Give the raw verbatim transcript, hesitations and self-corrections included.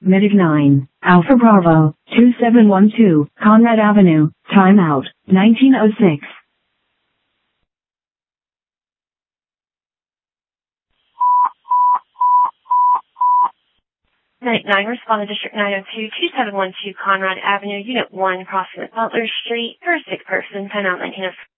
Medic nine, Alpha Bravo, two seven one two, Conrad Avenue, timeout, nineteen oh six. Medic nine, respond to District nine oh two, two seven one two, Conrad Avenue, Unit one, crossing with Butler Street, for a sick person, timeout nineteen oh six.